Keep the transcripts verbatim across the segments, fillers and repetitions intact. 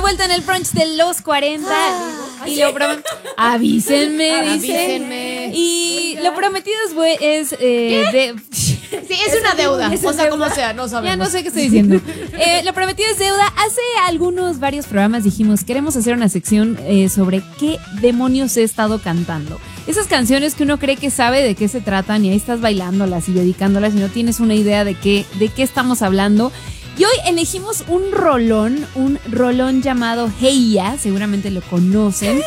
vuelta en el brunch de los cuarenta. Ah, y lo prom- avísenme, dice. Avísenme. Y lo prometido es, es eh, de... Sí, es, es una deuda. Es o sea, deuda. Como sea, no sabemos. Ya no sé qué estoy diciendo. eh, lo prometido es deuda. Hace algunos, varios programas dijimos, queremos hacer una sección eh, sobre qué demonios he estado cantando. Esas canciones que uno cree que sabe de qué se tratan y ahí estás bailándolas y dedicándolas y no tienes una idea de qué, de qué estamos hablando. Y hoy elegimos un rolón, un rolón llamado Hey Ya, seguramente lo conocen.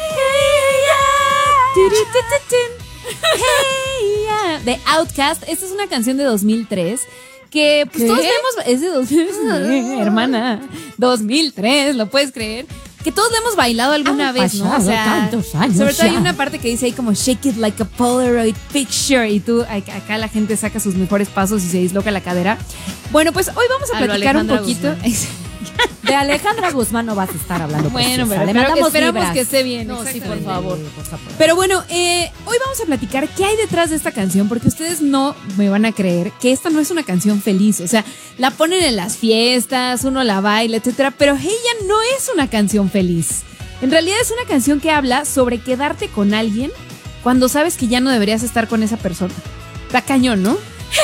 Hey Ya, de Outkast. Esta es una canción de dos mil tres que pues, todos vemos, es de dos mil tres, hermana, dos mil tres, ¿lo puedes creer? Que todos lo hemos bailado alguna Han vez, ¿no? O sea, tantos años sobre todo ya. hay una parte que dice ahí como shake it like a Polaroid picture y tú, acá la gente saca sus mejores pasos y se disloca la cadera. Bueno, pues hoy vamos a, a platicar un poquito. De Alejandra Guzmán no vas a estar hablando. Bueno, pero, pero, pero esperamos vibras. Que esté bien. No, sí, por favor. Pero bueno, eh, hoy vamos a platicar qué hay detrás de esta canción, porque ustedes no me van a creer que esta no es una canción feliz. O sea, la ponen en las fiestas, uno la baila, etcétera, pero Hey Ya no es una canción feliz. En realidad es una canción que habla sobre quedarte con alguien cuando sabes que ya no deberías estar con esa persona. Está cañón, ¿no?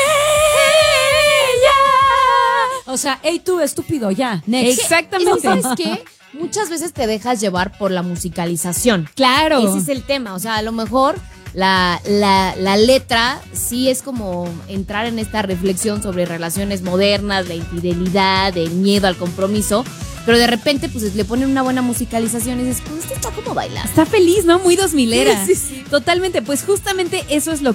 O sea, hey tú, estúpido, ya. Next. Exactamente. ¿Sabes qué? Muchas veces te dejas llevar por la musicalización. Claro. Ese es el tema. O sea, a lo mejor la, la, la letra sí es como entrar en esta reflexión sobre relaciones modernas, la infidelidad, el miedo al compromiso. Pero de repente, pues le ponen una buena musicalización y dices, pues esto está como bailar. Está feliz, ¿no? Muy dos milera. Sí, sí, sí. Totalmente. Pues justamente eso es lo